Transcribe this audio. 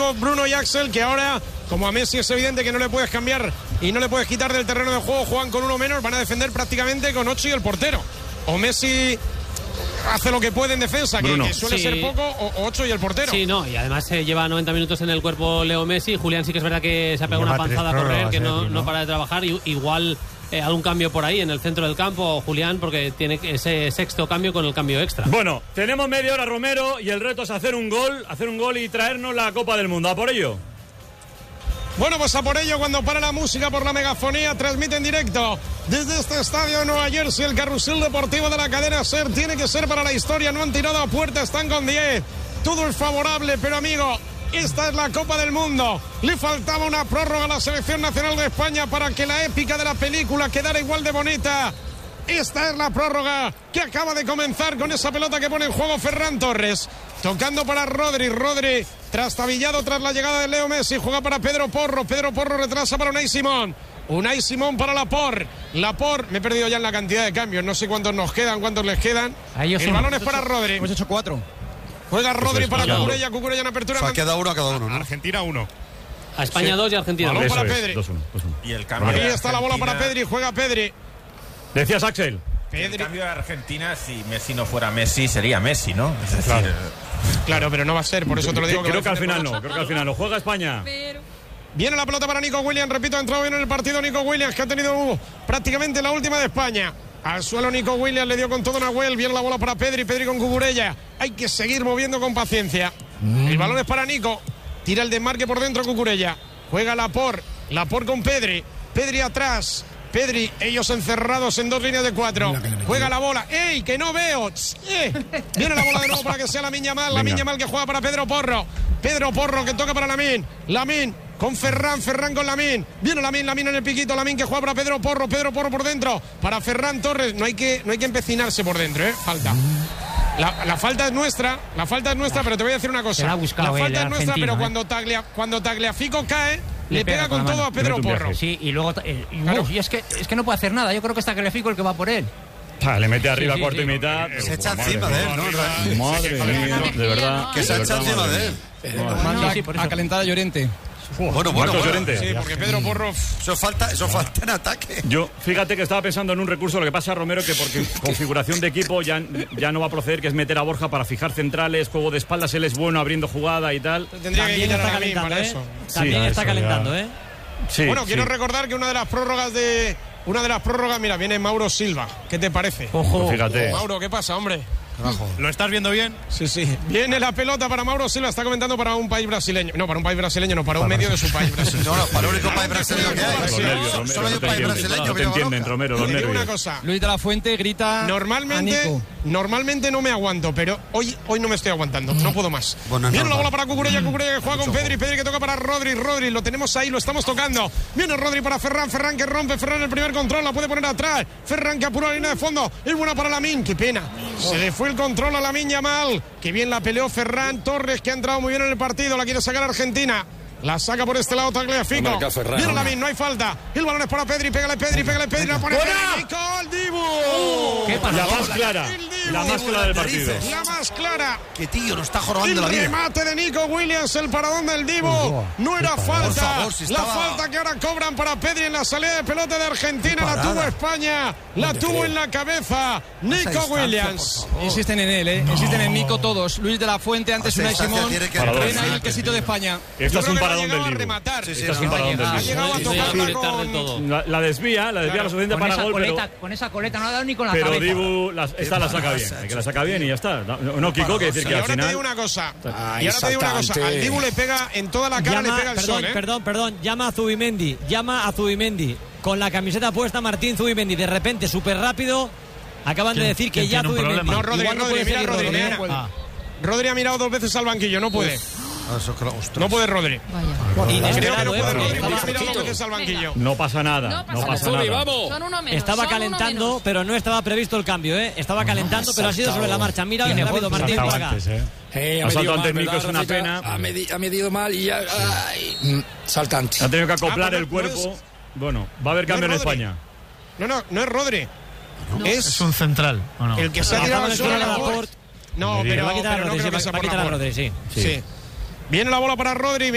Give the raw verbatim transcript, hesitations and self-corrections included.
Bruno, Bruno y Axel, que ahora, como a Messi es evidente que no le puedes cambiar y no le puedes quitar del terreno de juego, juegan con uno menos, van a defender prácticamente con ocho y el portero. O Messi hace lo que puede en defensa, que, que suele sí. ser poco, o ocho y el portero. Sí, no, y además se eh, lleva noventa minutos en el cuerpo Leo Messi. Julián sí que es verdad que se ha pegado una panzada a correr, que no, no para de trabajar. Y, igual eh, algún cambio por ahí en el centro del campo, Julián, porque tiene ese sexto cambio con el cambio extra. Bueno, tenemos media hora, Romero, y el reto es hacer un gol, hacer un gol y traernos la Copa del Mundo. ¿A por ello? Bueno, pues a por ello, cuando para la música por la megafonía, transmite en directo desde este estadio de Nueva Jersey, el carrusel deportivo de la cadena SER. Tiene que ser para la historia, no han tirado a puerta, están con diez. Todo es favorable, pero amigo, esta es la Copa del Mundo. Le faltaba una prórroga a la selección nacional de España para que la épica de la película quedara igual de bonita. Esta es la prórroga que acaba de comenzar con esa pelota que pone en juego Ferran Torres. Tocando para Rodri, Rodri trastabillado tras la llegada de Leo Messi, juega para Pedro Porro, Pedro Porro retrasa para Unai Simón, Unai Simón para Laporte, Laporte, me he perdido ya en la cantidad de cambios, no sé cuántos nos quedan, cuántos les quedan. El son, balón es para Rodri. Hemos hecho cuatro. Juega Rodri es, para Cucurella, Cucurella en apertura. O sea, queda uno a cada uno, ¿no? Argentina uno. A España dos sí. y Argentina balón dos. para Pedri. dos uno. Y el cambio Aquí está la bola para Pedri, juega Pedri. Decías, Axel. Pedri. El cambio de Argentina, si Messi no fuera Messi, sería Messi, ¿no? Es decir, claro. Claro, pero no va a ser, por eso te lo digo. Creo que, que al final no, creo que al final no. Juega España. Pero... Viene la pelota para Nico Williams, repito, ha entrado bien en el partido Nico Williams, que ha tenido uh, prácticamente la última de España. Al suelo Nico Williams, le dio con todo Nahuel, viene la bola para Pedri, Pedri con Cucurella. Hay que seguir moviendo con paciencia. Mm. El balón es para Nico, tira el desmarque por dentro Cucurella. Juega Laporte, Laporte con Pedri, Pedri atrás. Pedri, ellos encerrados en dos líneas de cuatro. Juega la bola. ¡Ey, que no veo! ¡Eh! Viene la bola de nuevo para que sea Lamine Yamal. Lamine Yamal que juega para Pedro Porro. Pedro Porro que toca para Lamine. Lamine con Ferran, Ferran con Lamine. Viene Lamine, Lamine en el piquito. Lamine que juega para Pedro Porro. Pedro Porro por dentro. Para Ferran Torres. No hay que, no hay que empecinarse por dentro, ¿eh? Falta. La, la falta es nuestra. La falta es nuestra, pero te voy a decir una cosa. La, la falta es nuestra, pero ¿eh? cuando, Taglia, cuando Tagliafico cae... Le, le pega, pega con, con todo a Pedro Porro. Sí, y luego eh, y, claro. uf, y es que es que no puede hacer nada. Yo creo que está Tagliafico el que va por él. Ah, le mete arriba sí, sí, cuarto sí. y mitad. Se echa encima de él, ¿no? Madre mía, de verdad. Que se ha echado encima de él. Manda a calentar a Llorente. Bueno, bueno, bueno. Llorente. Sí, porque Pedro Porro... Eso falta, eso falta en ataque. Yo, fíjate que estaba pensando en un recurso, lo que pasa a Romero, que porque configuración de equipo ya, ya no va a proceder, que es meter a Borja para fijar centrales, juego de espaldas, él es bueno abriendo jugada y tal. Tendría que quitar a mí para eso. También sí, está eso calentando, ya. ¿eh? Sí, bueno, quiero sí. recordar que una de las prórrogas de... Una de las prórrogas, mira, viene Mauro Silva. ¿Qué te parece? Ojo. Pues fíjate. Mauro, ¿qué pasa, hombre? ¿Lo estás viendo bien? Sí, sí. Viene la pelota para Mauro Silva, está comentando para un país brasileño. No, para un país brasileño, no, para un medio de su país brasileño. No, no, para el único país brasileño que hay. Los nervios, Romero, Solo hay un no te país entienden, brasileño. no te entienden, Romero, los Te digo una nervios. cosa. Luis de la Fuente grita Normalmente, a Nico. normalmente no me aguanto, pero hoy, hoy no me estoy aguantando, no puedo más. Bueno, Viene la normal. bola para Cucurella, Cucurella que juega con Pedri, Pedri que toca para Rodri, Rodri, lo tenemos ahí, lo estamos tocando. Viene Rodri para Ferran, Ferran que rompe, Ferran el primer control, la puede poner atrás. Ferran que apura la línea de fondo, es buena para Lamine, qué pena. Se le fue el control a Lamine Yamal, que bien la peleó Ferran Torres, que ha entrado muy bien en el partido, la quiere sacar Argentina. La saca por este lado Tagliafico. Viene Lamine, no hay falta. El balón es para Pedri, pégale Pedri, pégale Pedri, la pone Nico, el Dibu. ¿Qué pasa? La más clara, la más clara del partido. La más clara. Que tío, nos está jorobando El la vida. remate de Nico Williams, el paradón del Dibu. Oh, no era falta. Por favor, si la estaba... falta que ahora cobran para Pedri en la salida de pelota de Argentina. La tuvo España. La tuvo en la cabeza Nico Williams. Insisten en él, ¿eh? Insisten en Nico todos. Luis de la Fuente, antes Unai Simón. Ven ahí el quesito de España. Esto es un paradón del Dibu. Sí, sí, Esto es un no, paradón del Ha Dibu. llegado a tocarla con... La, la desvía, la desvía lo suficiente Con para esa gol, pero, coleta, con esa coleta no ha dado ni con la pero cabeza. Dibu, la, esta la saca bien, que la saca bien y ya está. No, no Kiko, que decir Y que al ahora te digo final... una cosa. Ay, y ahora te digo una cosa. saltante. Al Dibu le pega en toda la cara, Llama, le pega el perdón, sol, ¿eh? perdón, perdón. Llama a Zubimendi. Llama a Zubimendi. Con la camiseta puesta Martín Zubimendi. De repente, súper rápido, acaban de decir que ya Zubimendi. No, Rodri, Igual no Rodri, puede mira, seguir Rodri, Rodri, mira. ¿eh? Ah. Rodri ha mirado dos veces al banquillo, no puede. Ah, eso es que la- ostras. No puede Rodri. Vaya. Creo que Inesperado, no ¿eh? puede Porque Rodri, porque ha estaba- mirado dos veces al banquillo. No pasa nada, No no pasa pasa nada. nada. Son uno menos. Estaba son uno calentando, menos. pero no estaba previsto el cambio, ¿eh? Estaba calentando, pero ha sido sobre la marcha. Mira, Tiene rápido, juego. Martín, por acá. Eh, ha Ha saltado medido ante mal, el Nico, ¿verdad, es una Rafica? pena. Ha, medi- ha medido mal y ya... Ay, mm, saltante. Ha tenido que acoplar Ah, el pues no cuerpo. es- Bueno, va a haber no cambio es en Rodri. España. No, no, no es Rodri. Es, Es un central, ¿o no? el que se ha tirado Acaba al de suelo. tirar a Laporte. Laporte. No, Sí. pero, Va a quitar a pero no Rodri, creo sí, que sea va a por quitar a Laporte. Rodri, sí. Sí. Viene la bola para Rodri.